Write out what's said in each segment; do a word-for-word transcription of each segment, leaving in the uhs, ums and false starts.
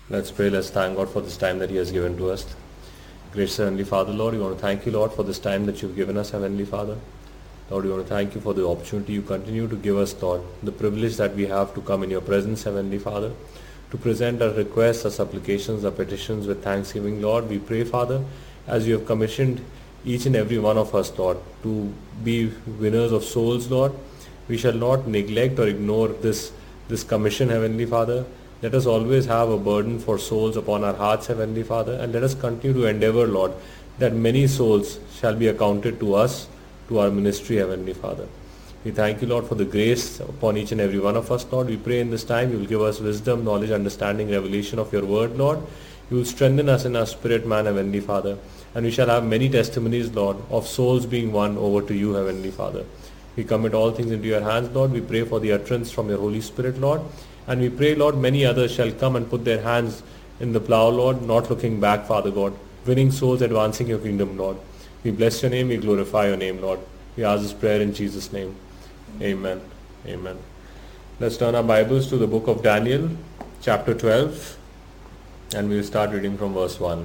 Let's pray. Let's thank God for this time that He has given to us. Gracious Heavenly Father, Lord, we want to thank you, Lord, for this time that you've given us, Heavenly Father. Lord, we want to thank you for the opportunity you continue to give us, Lord, the privilege that we have to come in your presence, Heavenly Father, to present our requests, our supplications, our petitions with thanksgiving. Lord, we pray, Father, as you have commissioned each and every one of us, Lord, to be winners of souls, Lord, we shall not neglect or ignore this, this commission, Heavenly Father. Let us always have a burden for souls upon our hearts, Heavenly Father, and let us continue to endeavor, Lord, that many souls shall be accounted to us, to our ministry, Heavenly Father. We thank you, Lord, for the grace upon each and every one of us, Lord. We pray in this time you will give us wisdom, knowledge, understanding, revelation of your word, Lord. You will strengthen us in our spirit, man, Heavenly Father. And we shall have many testimonies, Lord, of souls being won over to you, Heavenly Father. We commit all things into your hands, Lord. We pray for the utterance from your Holy Spirit, Lord. And we pray, Lord, many others shall come and put their hands in the plow, Lord, not looking back, Father God, winning souls, advancing your kingdom, Lord. We bless your name, we glorify your name, Lord. We ask this prayer in Jesus' name. Amen. Amen. Let's turn our Bibles to the book of Daniel, chapter twelve, and we'll start reading from verse one.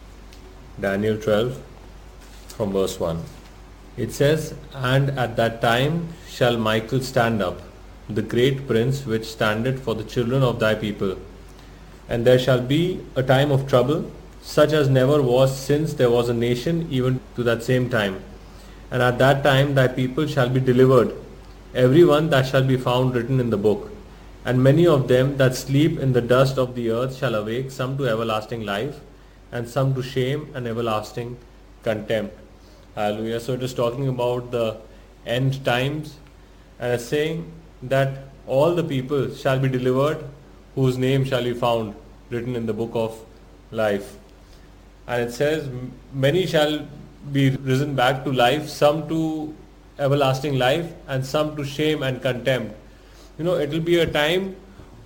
Daniel twelve, from verse one. It says, "And at that time shall Michael stand up, the great prince which standeth for the children of thy people. And there shall be a time of trouble, such as never was since there was a nation even to that same time. And at that time thy people shall be delivered, every one that shall be found written in the book. And many of them that sleep in the dust of the earth shall awake, some to everlasting life, and some to shame and everlasting contempt." Hallelujah. So it is talking about the end times, and it's saying that all the people shall be delivered whose name shall be found written in the book of life. And it says many shall be risen back to life, some to everlasting life, and some to shame and contempt. You know, it will be a time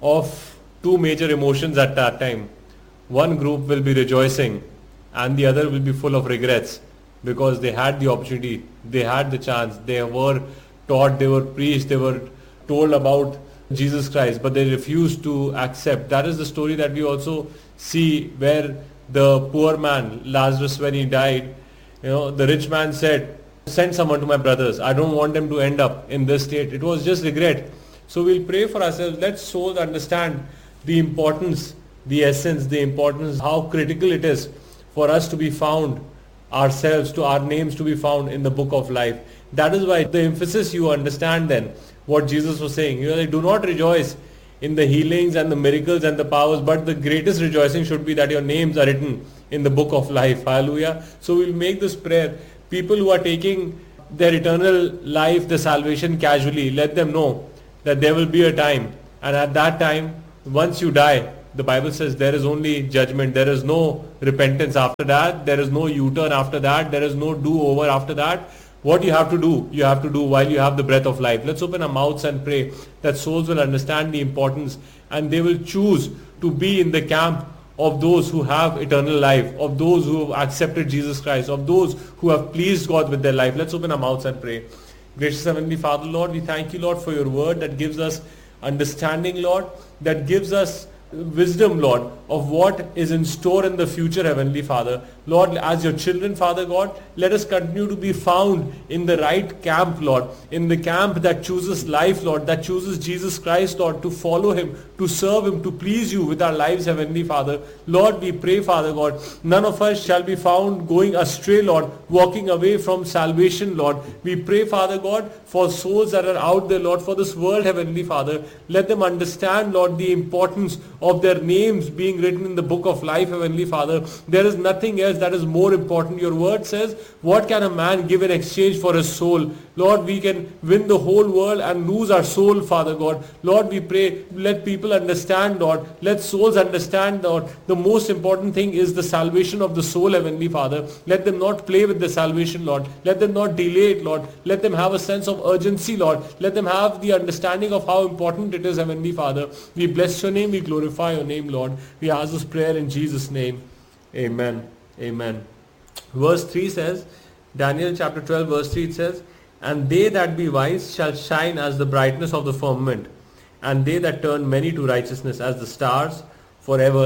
of two major emotions at that time. One group will be rejoicing and the other will be full of regrets, because they had the opportunity, they had the chance, they were taught, they were preached, they were told about Jesus Christ, but they refused to accept. That is the story that we also see where the poor man, Lazarus, when he died, you know, the rich man said, "Send someone to my brothers. I don't want them to end up in this state." It was just regret. So we'll pray for ourselves. Let souls understand the importance, the essence, the importance, how critical it is for us to be found ourselves, to our names to be found in the book of life. That is why the emphasis, you understand then what Jesus was saying. You know, they do not rejoice in the healings and the miracles and the powers, but the greatest rejoicing should be that your names are written in the book of life. Hallelujah. So we'll make this prayer. People who are taking their eternal life, the salvation casually, let them know that there will be a time, and at that time, once you die, the Bible says there is only judgment. There is no repentance after that. There is no U-turn after that. There is no do-over after that. What you have to do, you have to do while you have the breath of life. Let's open our mouths and pray that souls will understand the importance, and they will choose to be in the camp of those who have eternal life, of those who have accepted Jesus Christ, of those who have pleased God with their life. Let's open our mouths and pray. Gracious Heavenly Father, Lord, we thank you, Lord, for your word that gives us understanding, Lord, that gives us wisdom, Lord, of what is in store in the future, Heavenly Father. Lord, as your children, Father God, let us continue to be found in the right camp, Lord, in the camp that chooses life, Lord, that chooses Jesus Christ, Lord, to follow him, to serve him, to please you with our lives, Heavenly Father. Lord, we pray, Father God, none of us shall be found going astray, Lord, walking away from salvation, Lord. We pray, Father God, for souls that are out there, Lord, for this world, Heavenly Father. Let them understand, Lord, the importance of their names being written in the book of life, Heavenly Father. There is nothing else that is more important. Your word says, what can a man give in exchange for his soul? Lord, we can win the whole world and lose our soul, Father God. Lord, we pray, let people understand, Lord. Let souls understand, Lord. The most important thing is the salvation of the soul, Heavenly Father. Let them not play with the salvation, Lord. Let them not delay it, Lord. Let them have a sense of urgency, Lord. Let them have the understanding of how important it is, Heavenly Father. We bless your name. We glorify your name, Lord. We ask this prayer in Jesus' name. Amen. Amen. Verse three says, Daniel chapter twelve, verse three, it says, "And they that be wise shall shine as the brightness of the firmament, and they that turn many to righteousness as the stars forever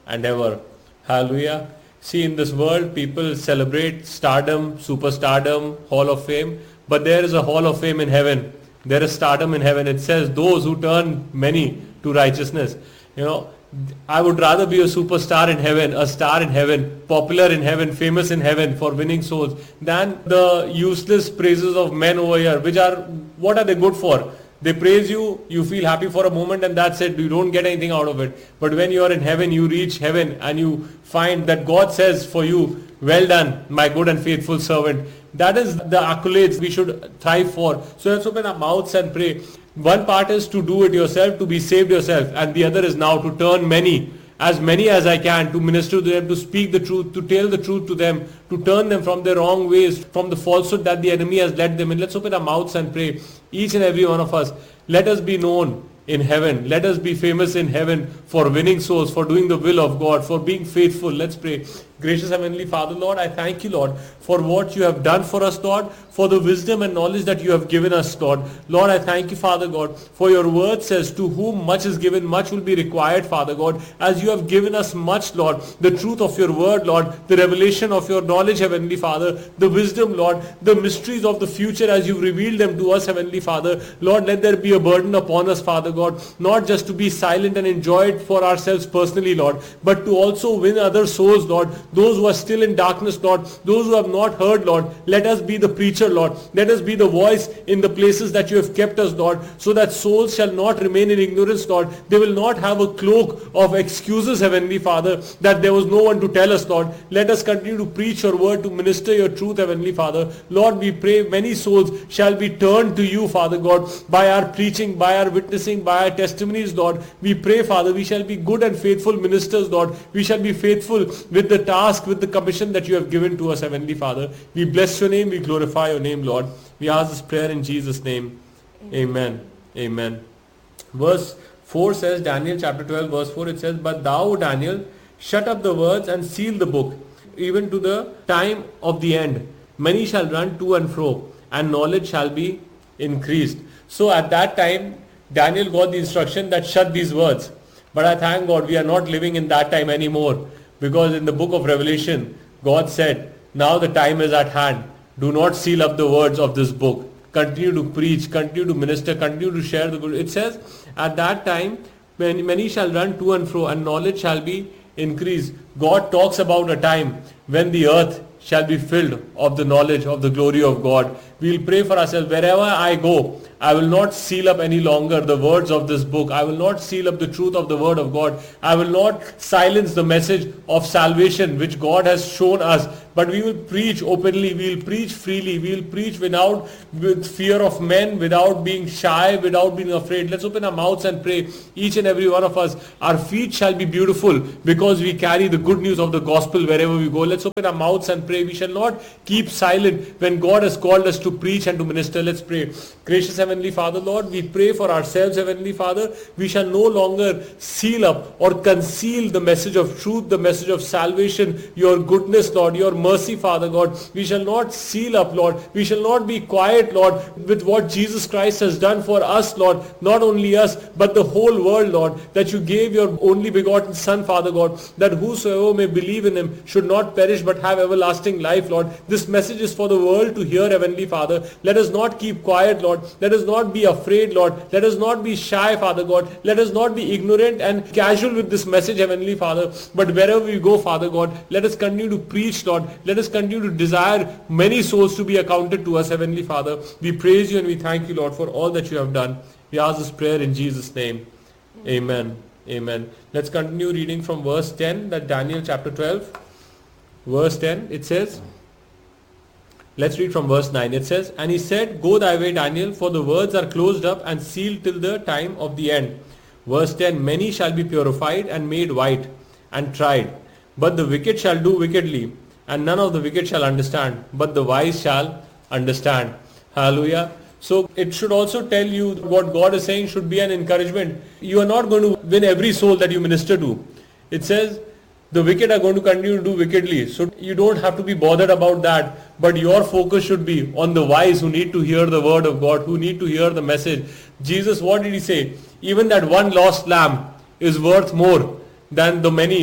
and ever. Hallelujah. See, in this world, people celebrate stardom, superstardom, Hall of Fame, but there is a Hall of Fame in heaven. There is stardom in heaven. It says those who turn many to righteousness. You know, I would rather be a superstar in heaven, a star in heaven, popular in heaven, famous in heaven for winning souls, than the useless praises of men over here, which are, what are they good for? They praise you, you feel happy for a moment, and that's it. You don't get anything out of it. But when you are in heaven, you reach heaven and you find that God says for you, well done, my good and faithful servant. That is the accolades we should thrive for. So let's open our mouths and pray. One part is to do it yourself, to be saved yourself, and the other is now to turn many, as many as I can, to minister to them, to speak the truth, to tell the truth to them, to turn them from their wrong ways, from the falsehood that the enemy has led them in. Let's open our mouths and pray. Each and every one of us, let us be known in heaven. Let us be famous in heaven for winning souls, for doing the will of God, for being faithful. Let's pray. Gracious Heavenly Father, Lord, I thank you, Lord, for what you have done for us, Lord, for the wisdom and knowledge that you have given us, Lord. Lord, I thank you, Father God, for your word says, to whom much is given, much will be required, Father God. As you have given us much, Lord, the truth of your word, Lord, the revelation of your knowledge, Heavenly Father, the wisdom, Lord, the mysteries of the future as you've revealed them to us, Heavenly Father. Lord, let there be a burden upon us, Father God, not just to be silent and enjoy it for ourselves personally, Lord, but to also win other souls, Lord, those who are still in darkness, Lord, those who have not heard, Lord. Let us be the preacher, Lord. Let us be the voice in the places that you have kept us, Lord, so that souls shall not remain in ignorance, Lord. They will not have a cloak of excuses, Heavenly Father, that there was no one to tell us, Lord. Let us continue to preach your word, to minister your truth, Heavenly Father. Lord, we pray many souls shall be turned to you, Father God, by our preaching, by our witnessing, by our testimonies, Lord. We pray, Father, we shall be good and faithful ministers, Lord. We shall be faithful with the task, with the commission that you have given to us, Heavenly Father. We bless your name, we glorify your name, Lord. We ask this prayer in Jesus' name. Amen. Amen. Verse four says, Daniel chapter twelve, verse four, it says, but thou, Daniel, shut up the words and seal the book, even to the time of the end. Many shall run to and fro, and knowledge shall be increased. So at that time, Daniel got the instruction that shut these words. But I thank God we are not living in that time anymore. Because in the book of Revelation, God said, now the time is at hand. Do not seal up the words of this book. Continue to preach, continue to minister, continue to share the good. It says, at that time, many, many shall run to and fro, and knowledge shall be increased. God talks about a time when the earth shall be filled of the knowledge of the glory of God. We will pray for ourselves. Wherever I go, I will not seal up any longer the words of this book. I will not seal up the truth of the word of God. I will not silence the message of salvation which God has shown us. But we will preach openly. We will preach freely. We will preach without with fear of men, without being shy, without being afraid. Let's open our mouths and pray. Each and every one of us, our feet shall be beautiful because we carry the good news of the gospel wherever we go. Let's open our mouths and pray. We shall not keep silent when God has called us to preach and to minister. Let's pray. Gracious Heavenly Father, Lord, we pray for ourselves, Heavenly Father. We shall no longer seal up or conceal the message of truth, the message of salvation, your goodness, Lord, your mercy, Father God. We shall not seal up, Lord. We shall not be quiet, Lord, with what Jesus Christ has done for us, Lord. Not only us, but the whole world, Lord, that you gave your only begotten Son, Father God, that whosoever may believe in him should not perish but have everlasting life, Lord. This message is for the world to hear, Heavenly Father. Let us not keep quiet, Lord. Let us not be afraid, Lord. Let us not be shy, Father God. Let us not be ignorant and casual with this message, Heavenly Father. But wherever we go, Father God, let us continue to preach, Lord. Let us continue to desire many souls to be accounted to us, Heavenly Father. We praise you and we thank you, Lord, for all that you have done. We ask this prayer in Jesus' name. Amen. Amen. Let's continue reading from verse ten, that Daniel chapter twelve. Verse ten, it says, let's read from verse nine. It says, and he said, go thy way, Daniel, for the words are closed up and sealed till the time of the end. Verse ten, many shall be purified and made white and tried. But the wicked shall do wickedly, and none of the wicked shall understand, but the wise shall understand. Hallelujah. So it should also tell you what God is saying should be an encouragement. You are not going to win every soul that you minister to. It says, the wicked are going to continue to do wickedly. So you don't have to be bothered about that. But your focus should be on the wise who need to hear the word of God, who need to hear the message. Jesus, what did he say? Even that one lost lamb is worth more than the many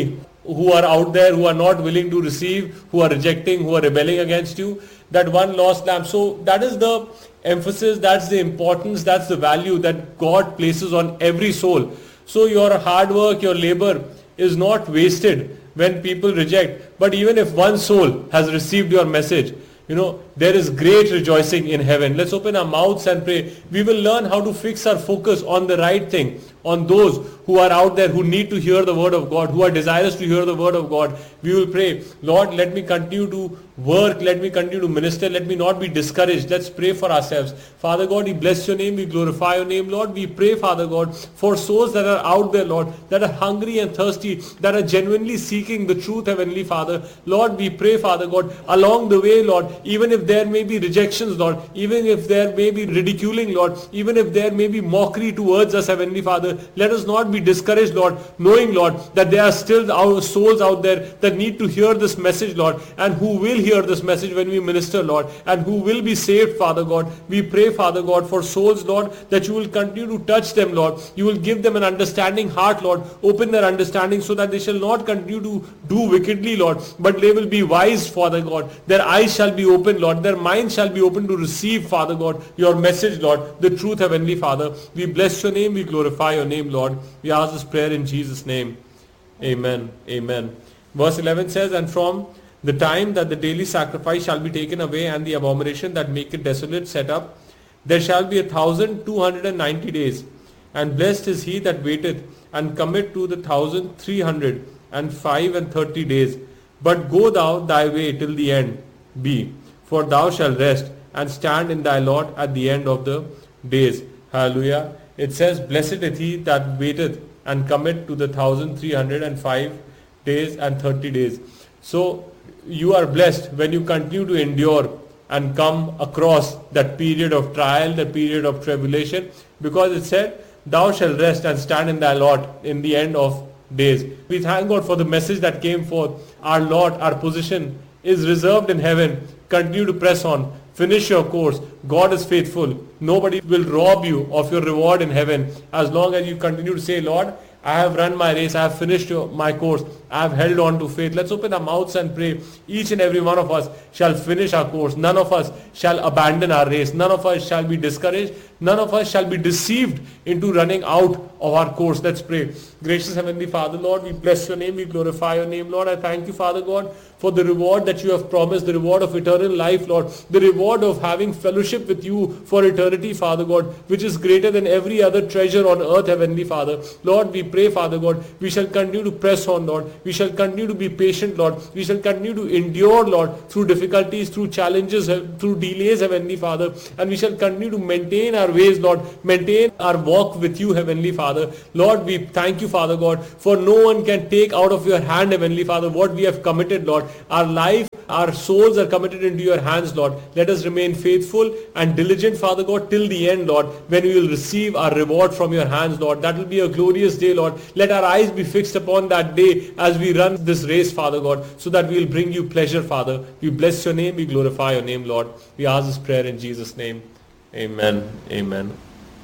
who are out there, who are not willing to receive, who are rejecting, who are rebelling against you. That one lost lamb. So that is the emphasis, that's the importance, that's the value that God places on every soul. So your hard work, your labor is not wasted when people reject. But even if one soul has received your message, you know, there is great rejoicing in heaven. Let's open our mouths and pray. We will learn how to fix our focus on the right thing, on those who are out there who need to hear the word of God, who are desirous to hear the word of God. We will pray, Lord, let me continue to work, let me continue to minister, let me not be discouraged. Let's pray for ourselves. Father God, we bless your name, we glorify your name, Lord. We pray, Father God, for souls that are out there, Lord, that are hungry and thirsty, that are genuinely seeking the truth, Heavenly Father. Lord, we pray, Father God, along the way, Lord, even if there may be rejections, Lord, even if there may be ridiculing, Lord, even if there may be mockery towards us, Heavenly Father, let us not be discouraged, Lord, knowing, Lord, that there are still our souls out there that need to hear this message, Lord, and who will hear this message when we minister, Lord, and who will be saved, Father God. We pray, Father God, for souls, Lord, that you will continue to touch them, Lord. You will give them an understanding heart, Lord. Open their understanding so that they shall not continue to do wickedly, Lord, but they will be wise, Father God. Their eyes shall be open, Lord. Their minds shall be open to receive, Father God, your message, Lord, the truth, Heavenly Father. We bless your name. We glorify your name, Lord. We ask this prayer in Jesus' name. Amen. Amen. Verse eleven says, and from the time that the daily sacrifice shall be taken away and the abomination that maketh desolate set up, there shall be a thousand two hundred and ninety days. And blessed is he that waiteth and cometh to the thousand three hundred and five and thirty days. But go thou thy way till the end be, for thou shalt rest and stand in thy lot at the end of the days. Hallelujah. It says, blessed is he that waiteth and cometh to the thousand three hundred and five days and thirty days. So you are blessed when you continue to endure and come across that period of trial, that period of tribulation, because it said, thou shalt rest and stand in thy lot in the end of days. We thank God for the message that came forth. Our lot, our position is reserved in heaven. Continue to press on. Finish your course. God is faithful. Nobody will rob you of your reward in heaven as long as you continue to say, Lord, I have run my race. I have finished my course. I have held on to faith. Let's open our mouths and pray. Each and every one of us shall finish our course. None of us shall abandon our race. None of us shall be discouraged. None of us shall be deceived into running out of our course. Let's pray. Gracious Heavenly Father, Lord, we bless your name. We glorify your name, Lord. I thank you, Father God, for the reward that you have promised, the reward of eternal life, Lord, the reward of having fellowship with you for eternity, Father God, which is greater than every other treasure on earth, Heavenly Father. Lord, we pray, Father God, we shall continue to press on, Lord. We shall continue to be patient, Lord. We shall continue to endure, Lord, through difficulties, through challenges, through delays, Heavenly Father. And we shall continue to maintain our ways, Lord, maintain our walk with you, Heavenly Father. Lord, we thank you, Father God, for no one can take out of your hand, Heavenly Father, what we have committed, Lord. Our life, our souls are committed into your hands, Lord. Let us remain faithful and diligent, Father God, till the end, Lord, when we will receive our reward from your hands, Lord. That will be a glorious day, Lord. Let our eyes be fixed upon that day as we run this race, Father God, so that we will bring you pleasure, Father. We bless your name. We glorify your name, Lord. We ask this prayer in Jesus' name. Amen. Amen.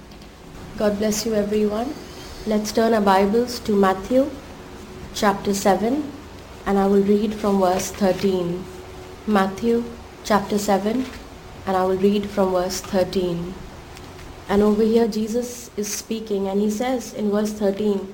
God bless you, everyone. Let's turn our Bibles to Matthew chapter seven, and I will read from verse thirteen. Matthew chapter seven, and I will read from verse thirteen. And over here Jesus is speaking, and he says in verse thirteen,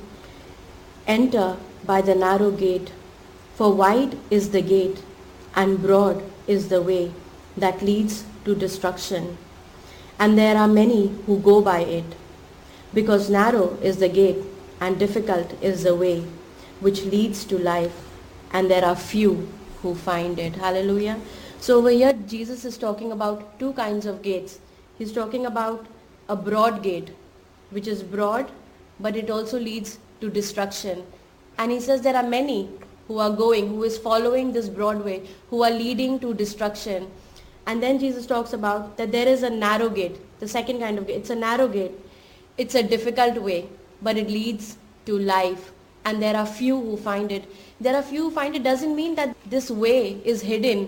enter by the narrow gate, for wide is the gate, and broad is the way that leads to destruction, and there are many who go by it. Because narrow is the gate, and difficult is the way which leads to life, and there are few who find it. Hallelujah. So over here Jesus is talking about two kinds of gates. He's talking about a broad gate, which is broad, but it also leads to destruction. And he says there are many who are going, who is following this broad way, who are leading to destruction. And then Jesus talks about that there is a narrow gate, the second kind of gate. It's a narrow gate. It's a difficult way, but it leads to life. And there are few who find it. There are few who find it doesn't mean that this way is hidden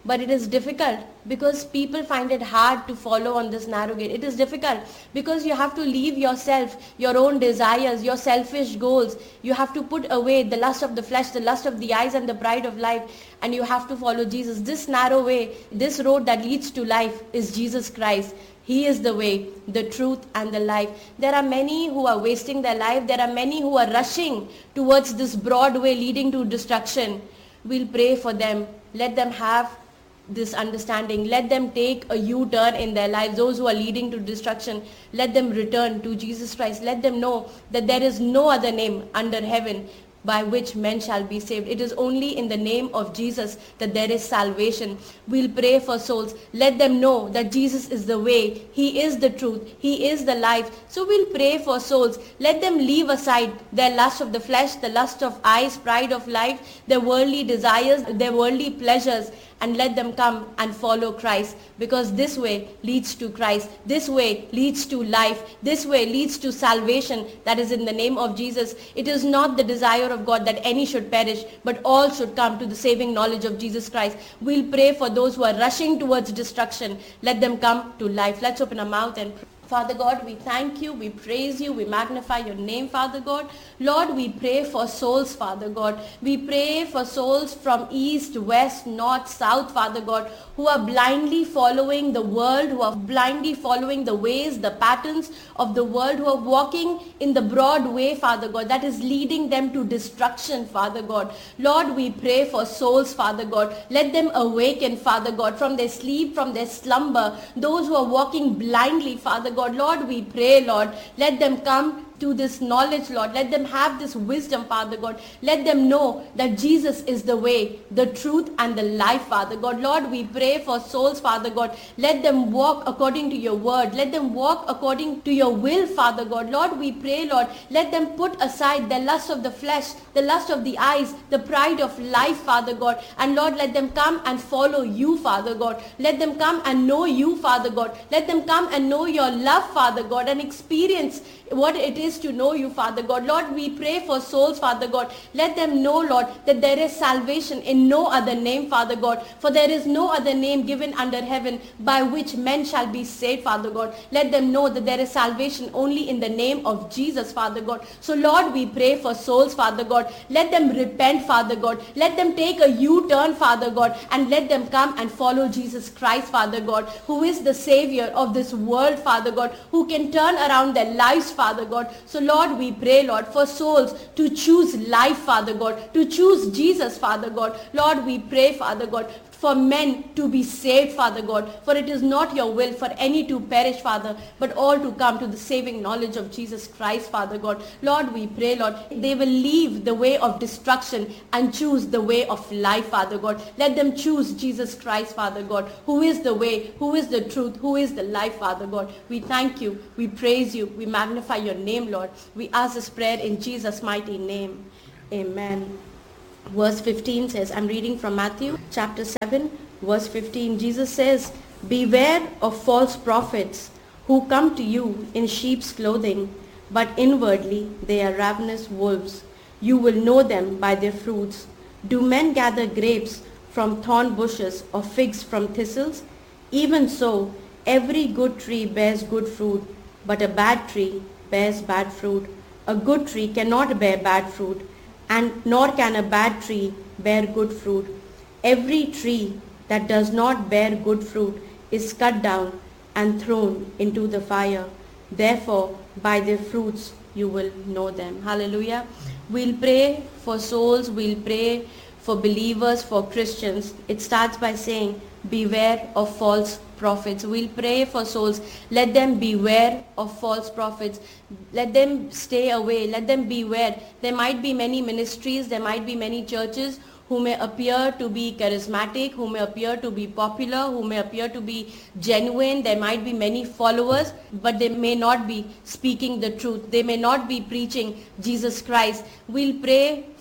but it is difficult because people find it hard to follow on this narrow gate. It is difficult because you have to leave yourself, your own desires, your selfish goals. You have to put away the lust of the flesh, the lust of the eyes and the pride of life, and you have to follow Jesus. This narrow way, this road that leads to life is Jesus Christ. He is the way, the truth and the life. There are many who are wasting their life. There are many who are rushing towards this broad way leading to destruction. We'll pray for them. Let them have this understanding. Let them take a U-turn in their lives. Those who are leading to destruction, let them return to Jesus Christ. Let them know that there is no other name under heaven by which men shall be saved. It is only in the name of Jesus that there is salvation. We'll pray for souls. Let them know that Jesus is the way. He is the truth. He is the life. So we'll pray for souls. Let them leave aside their lust of the flesh, the lust of eyes, pride of life, their worldly desires, their worldly pleasures, and let them come and follow Christ, because this way leads to Christ. This way leads to life. This way leads to salvation that is in the name of Jesus. It is not the desire of God that any should perish, but all should come to the saving knowledge of Jesus Christ. We'll pray for those who are rushing towards destruction. Let them come to life. Let's open our mouth and pray. Father God, we thank you, we praise you, we magnify your name, Father God. Lord, we pray for souls, Father God. We pray for souls from east, west, north, south, Father God, who are blindly following the world, who are blindly following the ways, the patterns of the world, who are walking in the broad way, Father God, that is leading them to destruction, Father God. Lord, we pray for souls, Father God. Let them awaken, Father God, from their sleep, from their slumber. Those who are walking blindly, Father God, Lord, we pray, Lord, let them come to this knowledge, Lord. Let them have this wisdom, Father God. Let them know that Jesus is the way, the truth and the life, Father God. Lord, we pray for souls, Father God. Let them walk according to your word. Let them walk according to your will, Father God. Lord, we pray, Lord, let them put aside the lust of the flesh, the lust of the eyes, the pride of life, Father God. And Lord, let them come and follow you, Father God. Let them come and know you, Father God. Let them come and know your love, Father God, and experience what it is to know you, Father God. Lord, we pray for souls, Father God. Let them know, Lord, that there is salvation in no other name, Father God. For there is no other name given under heaven by which men shall be saved, Father God. Let them know that there is salvation only in the name of Jesus, Father God. So Lord, we pray for souls, Father God. Let them repent, Father God. Let them take a U-turn, Father God, and let them come and follow Jesus Christ, Father God, who is the Savior of this world, Father God, who can turn around their lives, Father God. So Lord, we pray, Lord, for souls to choose life, Father God, to choose Jesus, Father God. Lord, we pray, Father God, for men to be saved, Father God. For it is not your will for any to perish, Father, but all to come to the saving knowledge of Jesus Christ, Father God. Lord, we pray, Lord, they will leave the way of destruction and choose the way of life, Father God. Let them choose Jesus Christ, Father God, who is the way, who is the truth, who is the life, Father God. We thank you, we praise you, we magnify your name, Lord. We ask this prayer in Jesus' mighty name. Amen. Verse fifteen says, I'm reading from Matthew chapter seven, verse fifteen. Jesus says, beware of false prophets who come to you in sheep's clothing, but inwardly they are ravenous wolves. You will know them by their fruits. Do men gather grapes from thorn bushes or figs from thistles? Even so, every good tree bears good fruit, but a bad tree bears bad fruit. A good tree cannot bear bad fruit, and nor can a bad tree bear good fruit. Every tree that does not bear good fruit is cut down and thrown into the fire. Therefore, by their fruits you will know them. Hallelujah. We'll pray for souls. We'll pray for believers, for Christians. It starts by saying, beware of false prophets. We'll pray for souls. Let them beware of false prophets. Let them stay away. Let them beware. There might be many ministries, there might be many churches who may appear to be charismatic, who may appear to be popular, who may appear to be genuine. There might be many followers, but they may not be speaking the truth. They may not be preaching Jesus Christ. We'll pray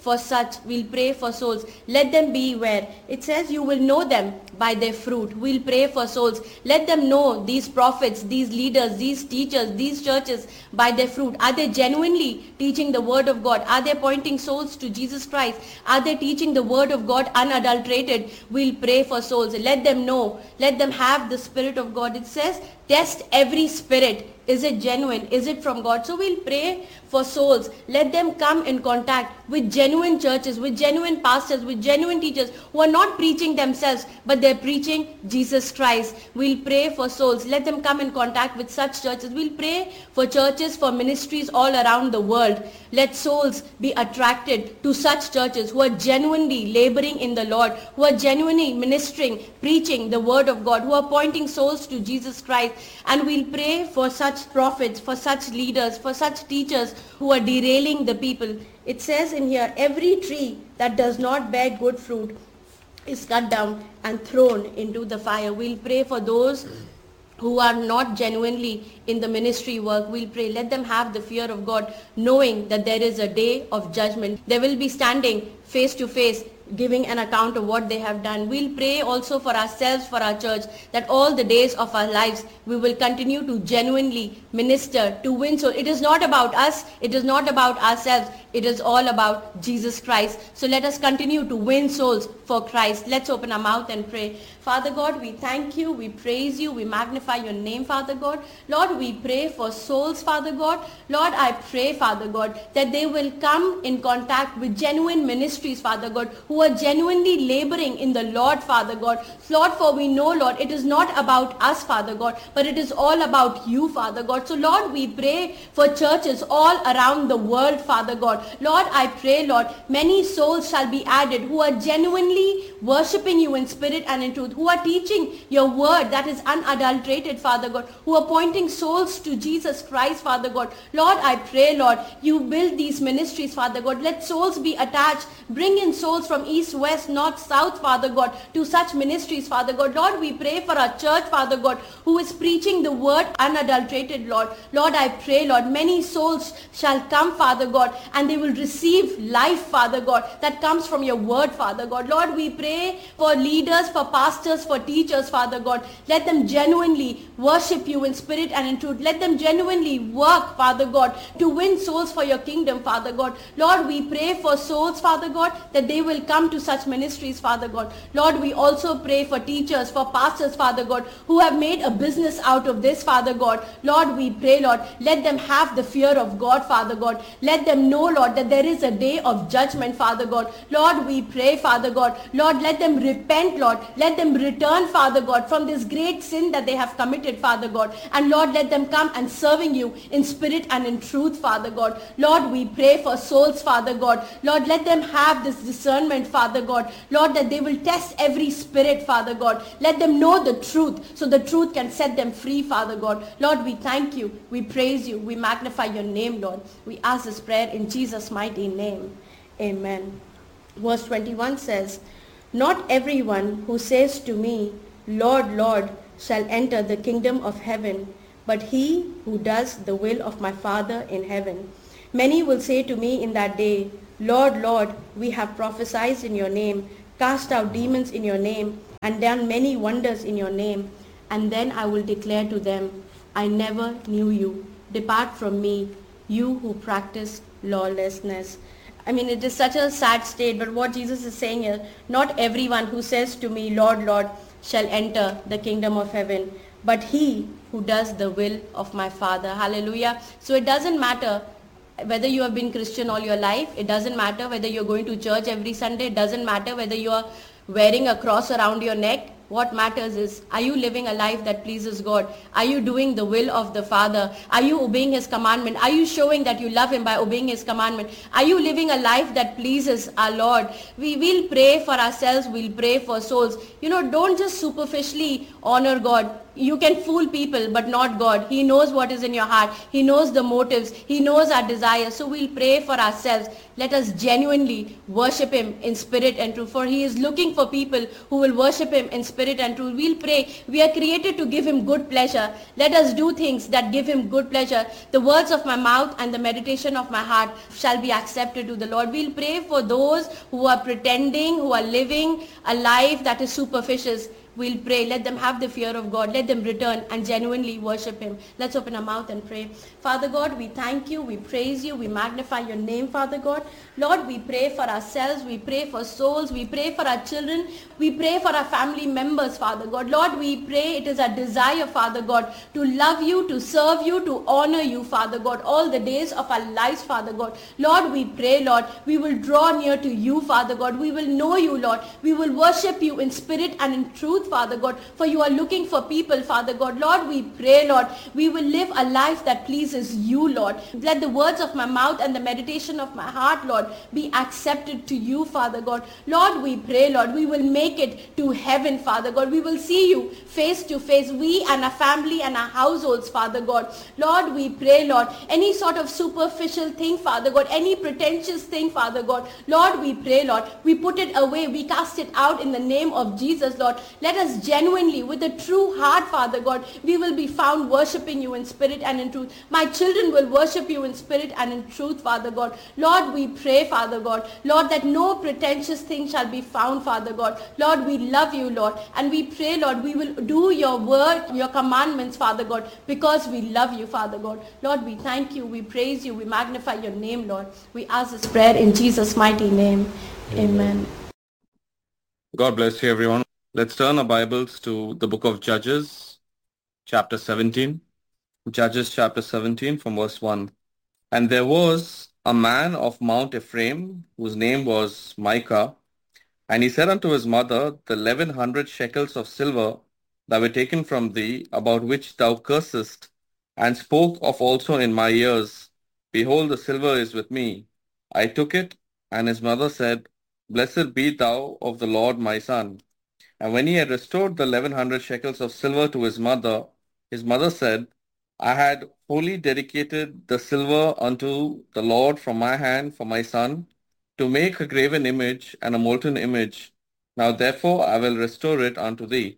for such. We'll pray for souls. Let them be where? It says you will know them by their fruit. We'll pray for souls. Let them know these prophets, these leaders, these teachers, these churches by their fruit. Are they genuinely teaching the word of God? Are they pointing souls to Jesus Christ? Are they teaching the word of God unadulterated? We'll pray for souls. Let them know. Let them have the Spirit of God. It says, test every spirit. Is it genuine? Is it from God? So we'll pray for souls. Let them come in contact with genuine churches, with genuine pastors, with genuine teachers who are not preaching themselves, but they're preaching Jesus Christ. We'll pray for souls. Let them come in contact with such churches. We'll pray for churches, for ministries all around the world. Let souls be attracted to such churches who are genuinely laboring in the Lord, who are genuinely ministering, preaching the word of God, who are pointing souls to Jesus Christ. And we'll pray for such prophets, for such leaders, for such teachers who are derailing the people. It says in here, every tree that does not bear good fruit is cut down and thrown into the fire. We'll pray for those who are not genuinely in the ministry work. We'll pray, let them have the fear of God, knowing that there is a day of judgment. They will be standing face to face, giving an account of what they have done. We'll pray also for ourselves, for our church, that all the days of our lives we will continue to genuinely minister, to win souls. It is not about us, it is not about ourselves, it is all about Jesus Christ. So let us continue to win souls for Christ. Let's open our mouth and pray. Father God, we thank you, we praise you, we magnify your name, Father God. Lord, we pray for souls, Father God. Lord, I pray, Father God, that they will come in contact with genuine ministries, Father God, who are genuinely laboring in the Lord, Father God. Lord, for we know, Lord, it is not about us, Father God, but it is all about you, Father God. So, Lord, we pray for churches all around the world, Father God. Lord, I pray, Lord, many souls shall be added who are genuinely worshipping you in spirit and in truth, who are teaching your word that is unadulterated, Father God, who are pointing souls to Jesus Christ, Father God. Lord, I pray, Lord, you build these ministries, Father God. Let souls be attached. Bring in souls from east, west, north, south, Father God, to such ministries, Father God. Lord, we pray for our church, Father God, who is preaching the word unadulterated, Lord. Lord, I pray, Lord, many souls shall come, Father God, and they will receive life, Father God, that comes from your word, Father God. Lord, we pray for leaders, for pastors, for teachers, Father God. Let them genuinely worship you in spirit and in truth. Let them genuinely work, Father God, to win souls for your kingdom, Father God. Lord, we pray for souls, Father God, that they will come to such ministries, Father God. Lord, we also pray for teachers, for pastors, Father God, who have made a business out of this, Father God. Lord, we pray, Lord, let them have the fear of God, Father God. Let them know, Lord, that there is a day of judgment, Father God. Lord, we pray, Father God. Lord, let them repent, Lord. Let them return, Father God, from this great sin that they have committed, Father God. And Lord, let them come and serving you in spirit and in truth, Father God. Lord, we pray for souls, Father God. Lord, let them have this discernment, Father God. Lord, that they will test every spirit, Father God. Let them know the truth so the truth can set them free, Father God. Lord, we thank you. We praise you. We magnify your name, Lord. We ask this prayer in Jesus' mighty name. Amen. Verse twenty-one says, not everyone who says to me, Lord, Lord, shall enter the kingdom of heaven, but he who does the will of my Father in heaven. Many will say to me in that day, Lord, Lord, we have prophesied in your name, cast out demons in your name, and done many wonders in your name. And then I will declare to them, I never knew you. Depart from me, you who practice lawlessness. I mean, it is such a sad state, but what Jesus is saying is, not everyone who says to me, Lord, Lord, shall enter the kingdom of heaven, but he who does the will of my Father. Hallelujah. So it doesn't matter whether you have been Christian all your life. It doesn't matter whether you're going to church every Sunday. It doesn't matter whether you are wearing a cross around your neck. What matters is, are you living a life that pleases God? Are you doing the will of the Father? Are you obeying his commandment? Are you showing that you love him by obeying his commandment? Are you living a life that pleases our Lord? We will pray for ourselves. We'll pray for souls. You know, don't just superficially honor God. You can fool people, but not God. He knows what is in your heart. He knows the motives. He knows our desires. So we'll pray for ourselves. Let us genuinely worship him in spirit and truth. For he is looking for people who will worship him in spirit and truth. We'll pray. We are created to give him good pleasure. Let us do things that give him good pleasure. The words of my mouth and the meditation of my heart shall be accepted to the Lord. We'll pray for those who are pretending, who are living a life that is superficial. We'll pray. Let them have the fear of God. Let them return and genuinely worship him. Let's open our mouth and pray. Father God, we thank you. We praise you. We magnify your name, Father God. Lord, we pray for ourselves. We pray for souls. We pray for our children. We pray for our family members, Father God. Lord, we pray it is our desire, Father God, to love you, to serve you, to honor you, Father God, all the days of our lives, Father God. Lord, we pray, Lord, we will draw near to you, Father God. We will know you, Lord. We will worship you in spirit and in truth, Father God, for you are looking for people, Father God. Lord, we pray, Lord, we will live a life that pleases you, Lord. Let the words of my mouth and the meditation of my heart, Lord, be accepted to you, Father God. Lord, we pray, Lord, we will make it to heaven, Father God. We will see you face to face, we and our family and our households, Father God. Lord, we pray, Lord, any sort of superficial thing, Father God, any pretentious thing, Father God, Lord, we pray, Lord, we put it away, we cast it out in the name of Jesus, Lord. Let us genuinely, with a true heart, Father God, we will be found worshiping you in spirit and in truth. My children will worship you in spirit and in truth, Father God. Lord, we pray, Father God, Lord, that no pretentious thing shall be found, Father God. Lord, we love you, Lord, and we pray, Lord, we will do your word, your commandments, Father God, because we love you, Father God. Lord, we thank you, we praise you, we magnify your name, Lord. We ask this prayer in Jesus' mighty name. Amen. God bless you, everyone. Let's turn our Bibles to the book of Judges, chapter seventeen. Judges chapter seventeen from verse one. And there was a man of Mount Ephraim, whose name was Micah, and he said unto his mother, the eleven hundred shekels of silver that were taken from thee, about which thou cursest, and spoke of also in my ears, behold, the silver is with me. I took it, and his mother said, Blessed be thou of the Lord my son. And when he had restored the eleven hundred shekels of silver to his mother, his mother said, I had wholly dedicated the silver unto the Lord from my hand for my son, to make a graven image and a molten image. Now therefore I will restore it unto thee.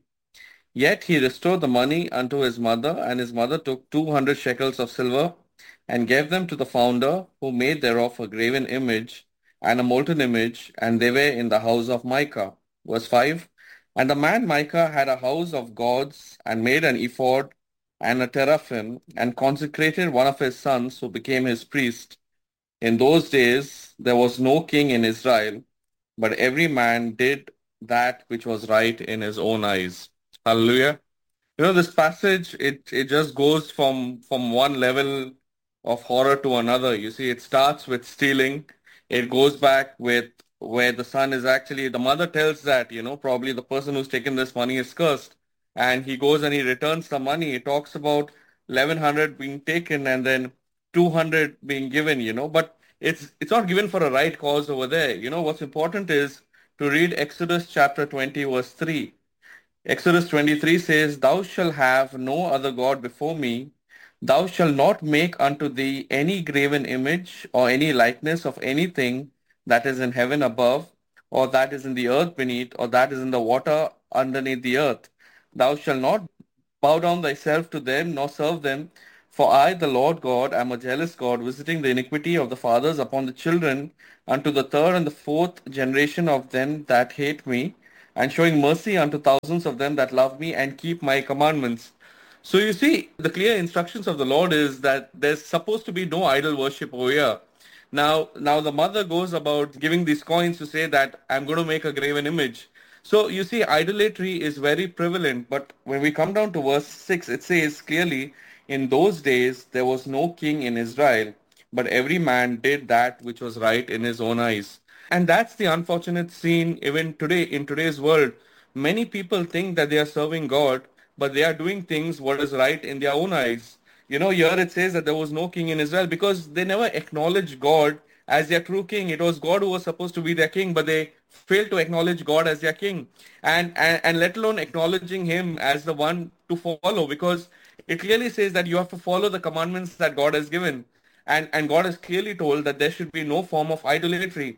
Yet he restored the money unto his mother, and his mother took two hundred shekels of silver, and gave them to the founder, who made thereof a graven image and a molten image, and they were in the house of Micah. Verse five. And the man Micah had a house of gods, and made an ephod and a teraphim, and consecrated one of his sons, who became his priest. In those days there was no king in Israel, but every man did that which was right in his own eyes. Hallelujah. You know, this passage, it, it just goes from, from one level of horror to another. You see, it starts with stealing. It goes back with where the son is actually, the mother tells that, you know, probably the person who's taken this money is cursed. And he goes and he returns the money. It talks about eleven hundred being taken and then two hundred being given, you know, but it's it's not given for a right cause over there. You know, what's important is to read Exodus chapter twenty, verse three. Exodus twenty-three says, Thou shalt have no other God before me. Thou shalt not make unto thee any graven image or any likeness of anything that is in heaven above, or that is in the earth beneath, or that is in the water underneath the earth. Thou shalt not bow down thyself to them, nor serve them. For I, the Lord God, am a jealous God, visiting the iniquity of the fathers upon the children, unto the third and the fourth generation of them that hate me, and showing mercy unto thousands of them that love me and keep my commandments. So you see, the clear instructions of the Lord is that there's supposed to be no idol worship over here. Now, now the mother goes about giving these coins to say that I'm going to make a graven image. So you see, idolatry is very prevalent. But when we come down to verse six, it says clearly, in those days there was no king in Israel, but every man did that which was right in his own eyes. And that's the unfortunate scene even today in today's world. Many people think that they are serving God, but they are doing things what is right in their own eyes. You know, here it says that there was no king in Israel because they never acknowledged God as their true king. It was God who was supposed to be their king, but they failed to acknowledge God as their king, and, and, and let alone acknowledging him as the one to follow, because it clearly says that you have to follow the commandments that God has given. And, and God has clearly told that there should be no form of idolatry.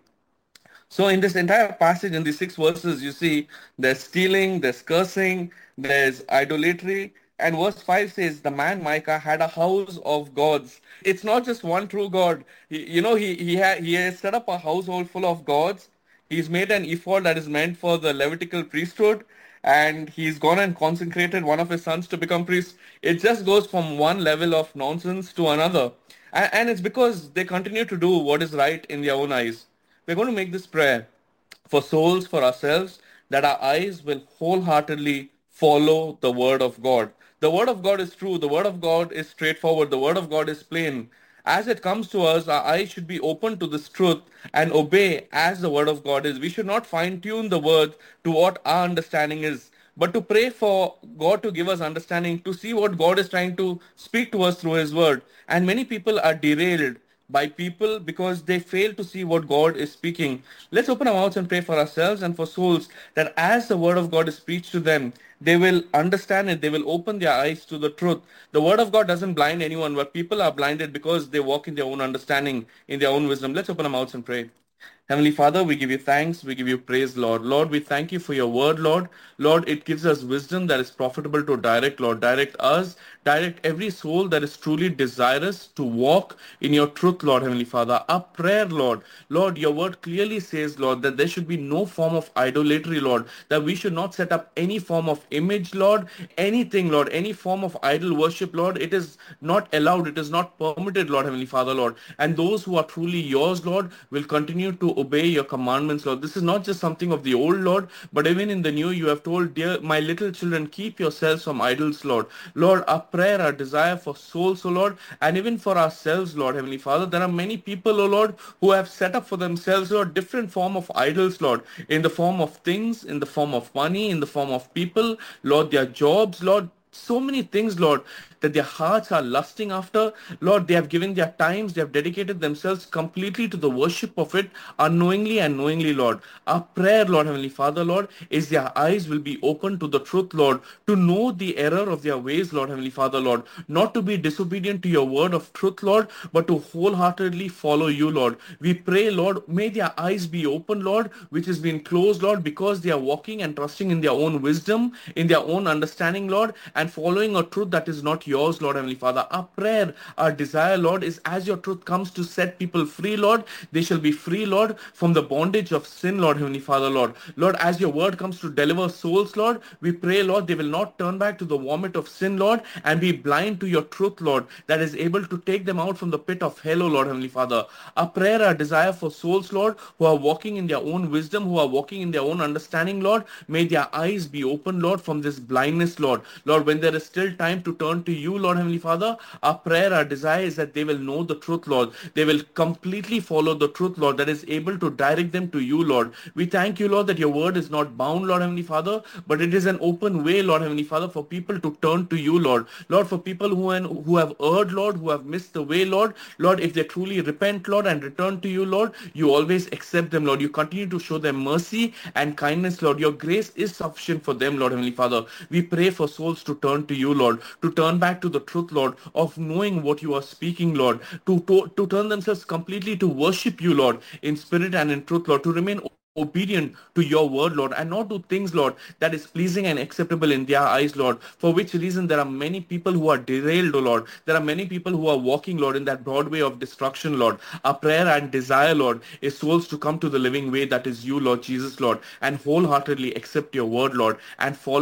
So in this entire passage, in these six verses, you see there's stealing, there's cursing, there's idolatry. And verse five says, the man Micah had a house of gods. It's not just one true God. He, you know, he, he, ha- he has set up a household full of gods. He's made an ephod that is meant for the Levitical priesthood. And he's gone and consecrated one of his sons to become priest. It just goes from one level of nonsense to another. And, and it's because they continue to do what is right in their own eyes. We're going to make this prayer for souls, for ourselves, that our eyes will wholeheartedly follow the word of God. The word of God is true. The word of God is straightforward. The word of God is plain. As it comes to us, our eyes should be open to this truth and obey as the word of God is. We should not fine-tune the word to what our understanding is, but to pray for God to give us understanding, to see what God is trying to speak to us through his word. And many people are derailed by people because they fail to see what God is speaking. Let's open our mouths and pray for ourselves and for souls, that as the word of God is preached to them, they will understand it. They will open their eyes to the truth. The word of God doesn't blind anyone, but people are blinded because they walk in their own understanding, in their own wisdom. Let's open our mouths and pray. Heavenly Father, we give you thanks, we give you praise, Lord. Lord, we thank you for your word, Lord. Lord, it gives us wisdom that is profitable to direct, Lord. Direct us, direct every soul that is truly desirous to walk in your truth, Lord, Heavenly Father. Our prayer, Lord. Lord, your word clearly says, Lord, that there should be no form of idolatry, Lord. That we should not set up any form of image, Lord. Anything, Lord. Any form of idol worship, Lord. It is not allowed. It is not permitted, Lord, Heavenly Father, Lord. And those who are truly yours, Lord, will continue to obey your commandments, Lord. This is not just something of the old, Lord, but even in the new, you have told, dear, my little children, keep yourselves from idols, Lord. Lord, our prayer, our desire for souls, O Lord, and even for ourselves, Lord, Heavenly Father, there are many people, O Lord, who have set up for themselves, Lord, different form of idols, Lord, in the form of things, in the form of money, in the form of people, Lord, their jobs, Lord, so many things, Lord, that their hearts are lusting after. Lord, they have given their times, they have dedicated themselves completely to the worship of it, unknowingly and knowingly, Lord. Our prayer, Lord, Heavenly Father, Lord, is their eyes will be open to the truth, Lord, to know the error of their ways, Lord, Heavenly Father, Lord, not to be disobedient to your word of truth, Lord, but to wholeheartedly follow you, Lord. We pray, Lord, may their eyes be open, Lord, which has been closed, Lord, because they are walking and trusting in their own wisdom, in their own understanding, Lord, and following a truth that is not yours, Lord, Heavenly Father. Our prayer, our desire, Lord, is as your truth comes to set people free, Lord, they shall be free, Lord, from the bondage of sin, Lord, Heavenly Father, Lord. Lord, as your word comes to deliver souls, Lord, we pray, Lord, they will not turn back to the vomit of sin, Lord, and be blind to your truth, Lord, that is able to take them out from the pit of hell, O Lord, Heavenly Father. Our prayer, our desire for souls, Lord, who are walking in their own wisdom, who are walking in their own understanding, Lord, may their eyes be open, Lord, from this blindness, Lord. Lord, when there is still time to turn to you, Lord, Heavenly Father, our prayer, our desire is that they will know the truth, Lord. They will completely follow the truth, Lord, that is able to direct them to you, Lord. We thank you, Lord, that your word is not bound, Lord, Heavenly Father, but it is an open way, Lord, Heavenly Father, for people to turn to you, Lord. Lord, for people who, who have erred, Lord, who have missed the way, Lord, Lord, if they truly repent, Lord, and return to you, Lord, you always accept them, Lord. You continue to show them mercy and kindness, Lord. Your grace is sufficient for them, Lord, Heavenly Father. We pray for souls to turn to you, Lord, to turn back to the truth, Lord, of knowing what you are speaking, Lord, to, to, to turn themselves completely to worship you, Lord, in spirit and in truth, Lord, to remain obedient to your word, Lord, and not do things, Lord, that is pleasing and acceptable in their eyes, Lord, for which reason there are many people who are derailed, O Lord. There are many people who are walking, Lord, in that broad way of destruction, Lord. Our prayer and desire, Lord, is souls to come to the living way that is you, Lord Jesus, Lord, and wholeheartedly accept your word, Lord, and follow